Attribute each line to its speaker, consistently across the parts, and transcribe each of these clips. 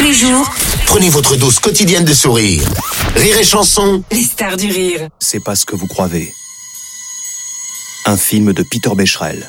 Speaker 1: les jours,
Speaker 2: prenez votre dose quotidienne de sourire. Rire et Chanson,
Speaker 1: les stars du rire.
Speaker 3: C'est pas ce que vous croyez. Un film de Peter Becherel.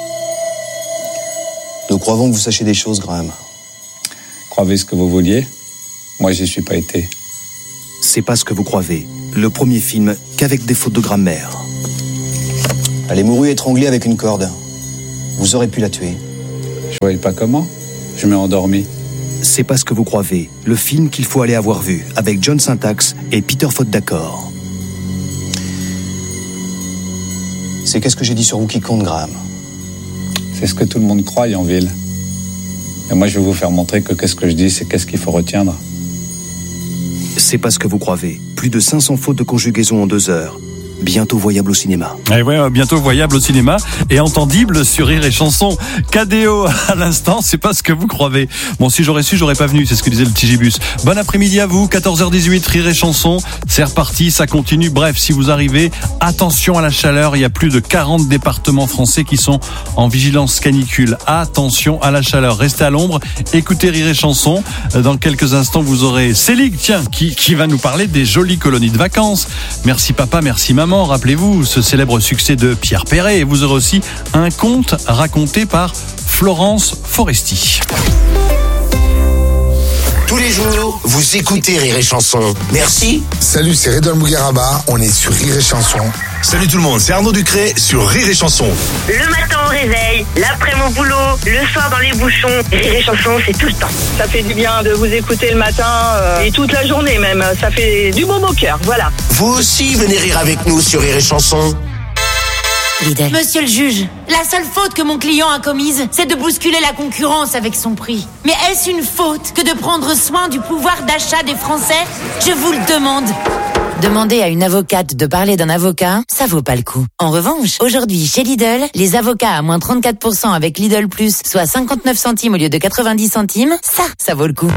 Speaker 3: Nous croyons que vous sachiez des choses, Graham.
Speaker 4: Croyez ce que vous vouliez. Moi, j'y suis pas été.
Speaker 3: C'est pas ce que vous croyez. Le premier film qu'avec des fautes de grammaire. Elle est mourue étranglée avec une corde. Vous aurez pu la tuer.
Speaker 4: Je voyais pas comment. Je m'ai endormi.
Speaker 3: C'est pas ce que vous croyez. Le film qu'il faut aller avoir vu, avec John Syntax et Peter Faute d'accord. C'est qu'est-ce que j'ai dit sur vous qui compte, Graham.
Speaker 4: C'est ce que tout le monde croit en ville. Et moi, je vais vous faire montrer que qu'est-ce que je dis, c'est qu'est-ce qu'il faut retenir.
Speaker 3: C'est pas ce que vous croyez. Plus de 500 fautes de conjugaison en 2 heures. Bientôt voyable au cinéma.
Speaker 5: Et ouais, bientôt voyable au cinéma et entendible sur Rire et Chanson. KDO à l'instant, c'est pas ce que vous croyez. Bon, si j'aurais su, j'aurais pas venu, c'est ce que disait le petit Gibus. Bon après-midi à vous, 14h18, Rire et Chanson. C'est reparti, ça continue. Bref, si vous arrivez, attention à la chaleur. Il y a plus de 40 départements français qui sont en vigilance canicule. Attention à la chaleur. Restez à l'ombre, écoutez Rire et Chanson. Dans quelques instants, vous aurez Céline, tiens, qui va nous parler des jolies colonies de vacances. Merci papa, merci maman. Rappelez-vous ce célèbre succès de Pierre Perret. Et vous aurez aussi un conte raconté par Florence Foresti.
Speaker 2: tous les jours, vous écoutez Rire et Chanson. Merci.
Speaker 6: Salut, c'est Redouane Bougueraba, on est sur Rire et Chanson.
Speaker 7: Salut tout le monde, c'est Arnaud Ducré sur Rire et Chanson.
Speaker 8: Le matin au réveil, l'après mon boulot, le soir dans les bouchons. Rire et Chanson, c'est tout le temps.
Speaker 9: Ça fait du bien de vous écouter le matin et toute la journée même. Ça fait du baume au cœur, voilà.
Speaker 2: Vous aussi, venez rire avec nous sur Rire et Chanson.
Speaker 1: Lidl. Monsieur le juge, la seule faute que mon client a commise, c'est de bousculer la concurrence avec son prix. Mais est-ce une faute que de prendre soin du pouvoir d'achat des Français? Je vous le demande. Demander à une avocate de parler d'un avocat, ça vaut pas le coup. En revanche, aujourd'hui, chez Lidl, les avocats à moins 34% avec Lidl Plus, soit 59 centimes au lieu de 90 centimes, ça vaut le coup.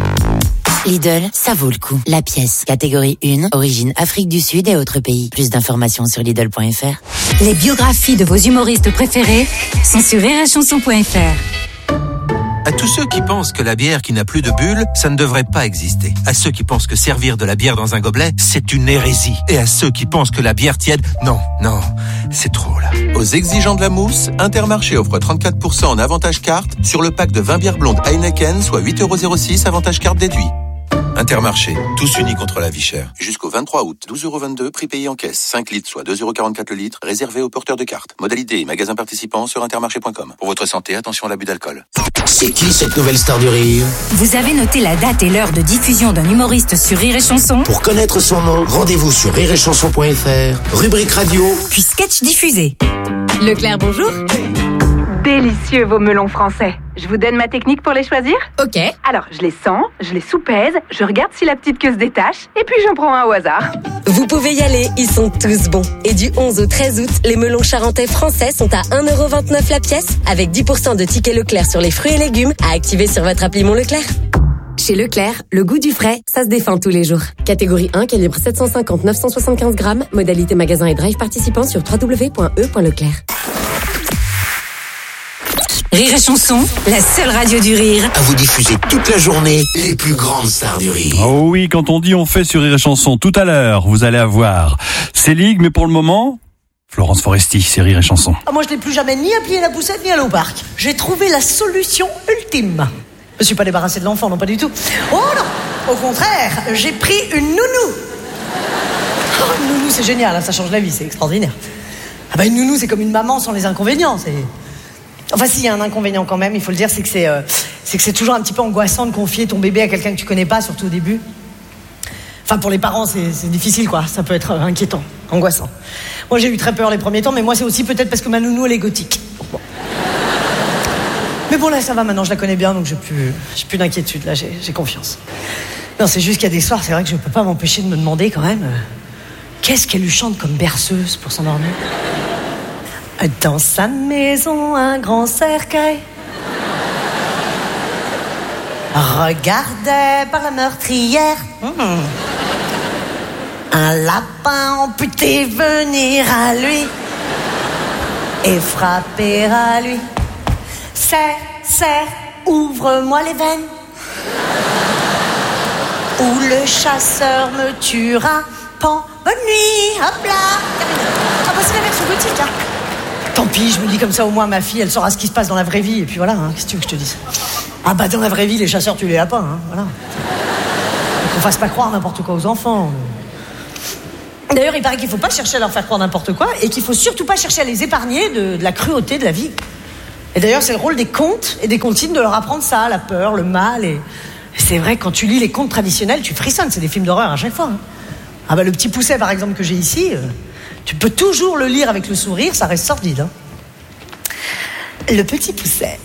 Speaker 1: Lidl, ça vaut le coup. La pièce, catégorie 1, origine Afrique du Sud et autres pays. Plus d'informations sur Lidl.fr.
Speaker 10: Les biographies de vos humoristes préférés sont sur rireetchanson.fr.
Speaker 11: À tous ceux qui pensent que la bière qui n'a plus de bulles, ça ne devrait pas exister. À ceux qui pensent que servir de la bière dans un gobelet, c'est une hérésie. Et à ceux qui pensent que la bière tiède, non, c'est trop là.
Speaker 12: Aux exigeants de la mousse, Intermarché offre 34% en avantage carte sur le pack de 20 bières blondes Heineken, soit 8,06€ avantage carte déduit. Intermarché, tous unis contre la vie chère. Jusqu'au 23 août, 12,22€, prix payé en caisse. 5 litres, soit 2,44€ le litre, réservé aux porteurs de cartes. Modalité et magasins participants sur intermarché.com. Pour votre santé, attention à l'abus d'alcool.
Speaker 2: C'est qui cette nouvelle star du rire?
Speaker 10: Vous avez noté la date et l'heure de diffusion d'un humoriste sur Rire et Chanson?
Speaker 2: Pour connaître son nom, rendez-vous sur rireetchanson.fr, rubrique radio,
Speaker 10: puis sketch diffusé.
Speaker 13: Leclerc, bonjour. Délicieux vos melons français. Je vous donne ma technique pour les choisir?
Speaker 10: Ok.
Speaker 13: Alors, je les sens, je les soupèse, je regarde si la petite queue se détache, et puis j'en prends un au hasard.
Speaker 14: Vous pouvez y aller, ils sont tous bons. Et du 11 au 13 août, les melons charentais français sont à 1,29€ la pièce, avec 10% de tickets Leclerc sur les fruits et légumes à activer sur votre appli Mon Leclerc. Chez Leclerc, le goût du frais, ça se défend tous les jours. Catégorie 1, calibre 750-975 grammes, modalité magasin et drive participant sur www.e.leclerc.
Speaker 10: Rire et Chanson, la seule radio du rire.
Speaker 2: À vous diffuser toute la journée les plus grandes stars du rire.
Speaker 5: Oh oui, quand on dit on fait sur Rire et Chanson, tout à l'heure, vous allez avoir Céline, mais pour le moment, Florence Foresti, c'est Rire et Chanson.
Speaker 15: Moi, je n'ai plus jamais ni appelé la poussette ni allé au parc. J'ai trouvé la solution ultime. Je ne suis pas débarrassée de l'enfant, non, pas du tout. Oh non, au contraire, j'ai pris une nounou. Oh, une nounou, c'est génial, ça change la vie, c'est extraordinaire. Ah bah une nounou, c'est comme une maman sans les inconvénients, c'est... Enfin, s'il y a un inconvénient quand même, il faut le dire, c'est que c'est toujours un petit peu angoissant de confier ton bébé à quelqu'un que tu connais pas, surtout au début. Enfin, pour les parents, c'est difficile, quoi. Ça peut être inquiétant, angoissant. Moi, j'ai eu très peur les premiers temps, mais moi, c'est aussi peut-être parce que ma nounou, elle est gothique. Bon. Mais bon, là, ça va, maintenant, je la connais bien, donc j'ai plus d'inquiétude, là, j'ai confiance. Non, c'est juste qu'il y a des soirs, c'est vrai que je peux pas m'empêcher de me demander, quand même, qu'est-ce qu'elle lui chante comme berceuse pour s'endormir? Dans sa maison, un grand cercueil regardait par la meurtrière un lapin amputé venir à lui et frapper à lui. Serre, ouvre-moi les veines. Ou le chasseur me tuera. Pan, bonne nuit, hop là. Ah bah c'est la version gothique, hein. Tant pis, je me dis comme ça, au moins ma fille, elle saura ce qui se passe dans la vraie vie. Et puis voilà, hein, qu'est-ce que tu veux que je te dise? Ah bah dans la vraie vie, les chasseurs tuent les lapins, hein, voilà. Qu'on fasse pas croire n'importe quoi aux enfants. D'ailleurs, il paraît qu'il faut pas chercher à leur faire croire n'importe quoi et qu'il faut surtout pas chercher à les épargner de la cruauté de la vie. Et d'ailleurs, c'est le rôle des contes et des comptines de leur apprendre ça, la peur, le mal. Et c'est vrai, quand tu lis les contes traditionnels, tu frissonnes, c'est des films d'horreur à chaque fois. Hein. Ah bah le Petit Pousset, par exemple, que j'ai ici, tu peux toujours le lire avec le sourire, ça reste sordide. Hein. Le Petit Pousset.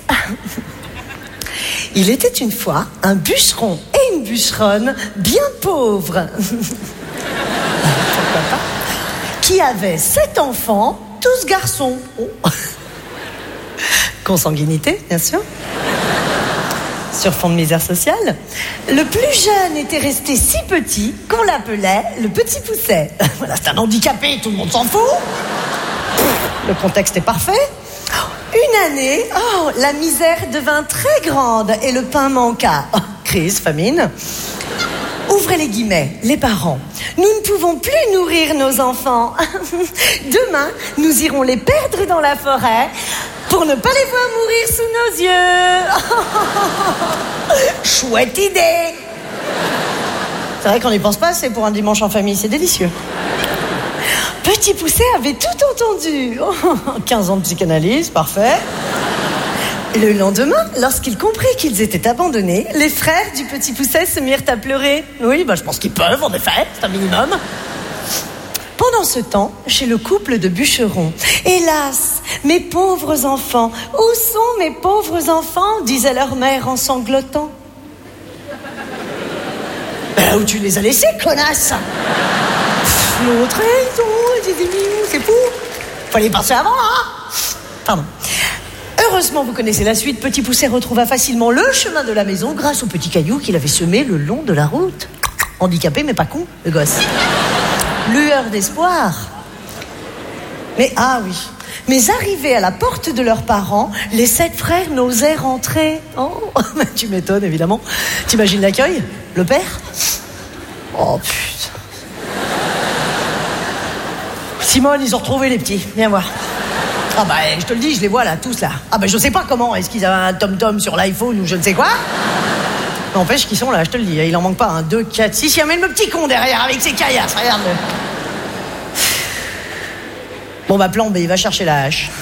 Speaker 15: Il était une fois un bûcheron et une bûcheronne bien pauvres. Pourquoi pas, qui avaient 7 enfants, tous garçons. Oh. Consanguinité, bien sûr. Sur fond de misère sociale. Le plus jeune était resté si petit qu'on l'appelait le Petit Pousset. Voilà, c'est un handicapé, tout le monde s'en fout. Le contexte est parfait. Une année, la misère devint très grande et le pain manqua. Crise, famine. Ouvrez les guillemets, les parents. Nous ne pouvons plus nourrir nos enfants. Demain, nous irons les perdre dans la forêt pour ne pas les voir mourir sous nos yeux. Chouette idée. C'est vrai qu'on n'y pense pas assez pour un dimanche en famille, c'est délicieux. Petit Pousset avait tout entendu. 15 ans de psychanalyse, parfait. Le lendemain, lorsqu'il comprit qu'ils étaient abandonnés, les frères du Petit Pousset se mirent à pleurer. Oui, je pense qu'ils peuvent, en effet, c'est un minimum. Pendant ce temps, chez le couple de bûcherons, hélas, mes pauvres enfants, où sont mes pauvres enfants, disait leur mère en sanglotant. Ben, où tu les as laissés, connasse? L'autre, ils ont des millions, c'est fou. Fallait y penser avant, hein? Pardon. Heureusement, vous connaissez la suite. Petit Pousset retrouva facilement le chemin de la maison grâce aux petits cailloux qu'il avait semés le long de la route. Handicapé, mais pas con, le gosse. Lueur d'espoir. Mais, mais arrivés à la porte de leurs parents, les 7 frères n'osaient rentrer. Oh, tu m'étonnes, évidemment. T'imagines l'accueil? Le père? Oh, putain. Simone, ils ont retrouvé les petits. Viens voir. Ah bah, je te le dis, je les vois là, tous là. Ah bah, je sais pas comment. Est-ce qu'ils avaient un tom-tom sur l'iPhone ou je ne sais quoi? N'empêche qu'ils sont là, je te le dis. Il en manque pas, 1, 2, 4, 6. Il y a même le petit con derrière avec ses caillasses, regarde. Bon bah, plan B, il va chercher la hache.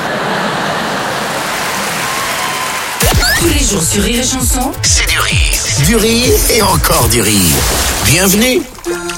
Speaker 10: Tous les jours sur Rire et Chanson,
Speaker 2: C'est du rire. Du rire et encore du rire. Bienvenue